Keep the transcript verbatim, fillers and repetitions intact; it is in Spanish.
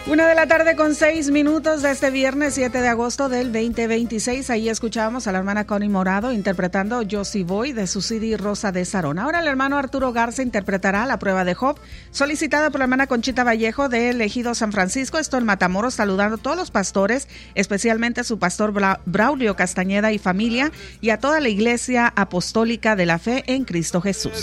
Una de la tarde con seis minutos de este viernes siete de agosto del veinte veintiséis. Ahí escuchábamos a la hermana Connie Morado interpretando Yo sí voy de su C D Rosa de Sarón. Ahora el hermano Arturo Garza interpretará La prueba de Job, solicitada por la hermana Conchita Vallejo de Ejido San Francisco. Esto en Matamoros, saludando a todos los pastores, especialmente a su pastor Bra- Braulio Castañeda y familia, y a toda la Iglesia Apostólica de la Fe en Cristo Jesús.